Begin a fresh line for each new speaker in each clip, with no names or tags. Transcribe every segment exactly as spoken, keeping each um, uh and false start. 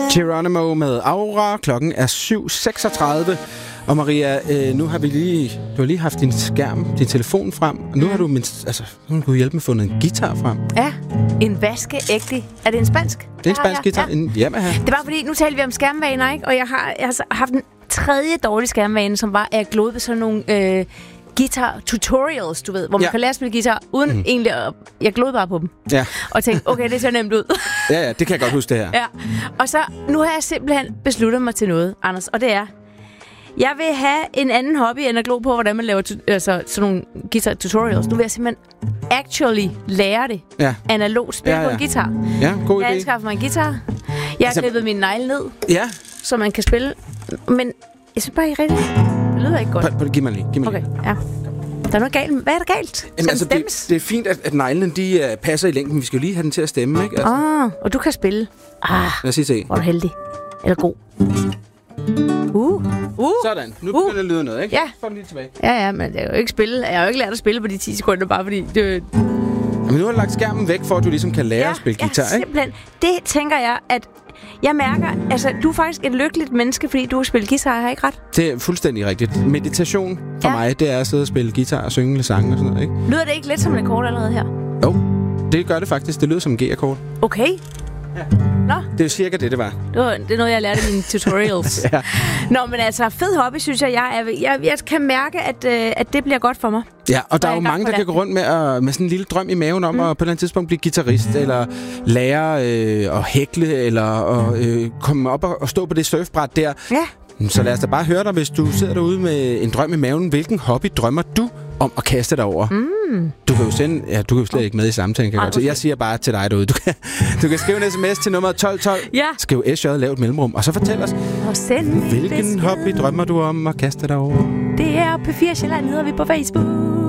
Geronimo med Aura. Klokken er syv seksogtredive. Og Maria, øh, nu har vi lige, du har lige haft din skærm, din telefon frem. Og nu har du mindst, altså, nu har du hjælpe med at få en guitar frem.
Ja, en vaskeægte. Er det en spansk?
Det er en spansk guitar. Ja. En Yamaha.
Det var fordi, nu taler vi om skærmvaner, ikke? Og jeg har, jeg har haft en tredje dårlig skærmvane, som var, at jeg glodede ved sådan nogle øh, guitar tutorials, du ved, hvor man ja. kan lære at spille guitar, uden mm. egentlig at... Jeg glodede bare på dem. Ja. Og tænkte, okay, det ser nemt ud.
ja, ja, det kan jeg godt huske, det her.
Ja. Og så, nu har jeg simpelthen besluttet mig til noget, Anders, og det er... Jeg vil have en anden hobby, end at glo på, hvordan man laver tu- altså, sådan nogle guitar tutorials. Nu vil jeg simpelthen actually lære det. Ja. Analogt spil ja, ja. på en guitar.
Ja, god idé.
Jeg har skaffet mig en guitar. Jeg har altså, klippet min negle ned, ja. så man kan spille. Men jeg synes bare ikke rigtigt. Det lyder ikke godt.
P- p- giv mig lige. Giv mig
okay,
lige.
ja. Der er noget galt. Hvad er der galt?
Jamen, altså, det, det er fint, at, at neglene de, uh, passer i længden. Vi skal jo lige have den til at stemme, ikke? Altså.
Ah, og du kan spille. Ah,
lad os lige se.
Hvor er du heldig. Eller god. Uh. Uh.
Sådan, nu begynder uh. det at lyde noget, ikke?
Ja.
Få den lige tilbage.
Ja, ja, men jeg har jo ikke spillet. Jeg har jo ikke lært at spille på de ti sekunder, bare fordi det...
Men nu har du lagt skærmen væk, for at du ligesom kan lære
ja,
at spille
ja,
guitar, ikke?
simpelthen. Det tænker jeg, at jeg mærker... Altså, du er faktisk et lykkeligt menneske, fordi du har spillet guitar, har jeg ikke ret?
Det er fuldstændig rigtigt. Meditation for ja. mig, det er at sidde og spille guitar og synge lidt sange og sådan noget, ikke?
Lyder det ikke lidt som en akkord allerede her?
Jo, det gør det faktisk. Det lyder som en G-akkord.
Okay. Ja. Nå.
Det er cirka det, det var.
Det, var, det er noget, jeg lærte i mine tutorials. ja. Nå, men altså, fed hobby, synes jeg. Jeg, er, jeg, jeg kan mærke, at, øh, at det bliver godt for mig.
Ja, og der er jo mange, der kan gå rundt med, uh, med sådan en lille drøm i maven om mm. at på et eller andet tidspunkt blive guitarist, eller lære øh, at hækle, eller at øh, komme op og, og stå på det surfbræt der. Ja. Så lad os da bare høre dig, hvis du sidder derude med en drøm i maven. Hvilken hobby drømmer du om at kaste dig over? Mm. Du kan jo sende... Ja, du kan jo slet ikke med i samtalen, kan jeg godt. Så jeg siger bare til dig derude. Du kan, du kan skrive en sms til nummer tolv tolv. Ja. Skriv S J, lav et mellemrum. Og så fortæl os, hvilken hobby drømmer du om at kaste dig over?
Det er P fire Sjælland, hedder vi på Facebook.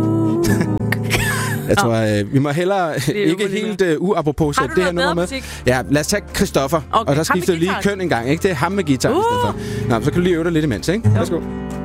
Jeg tror, øh, vi må hellere ikke helt uh, uapropos sætte det her nummer med. Musik? Ja, lad os tage Christoffer. Okay. Og der skifter lige køn en gang, ikke? Det er ham med guitar uh. i stedet for. Nå, så kan du lige øve dig lidt imens, ikke? Jo. Værsgo.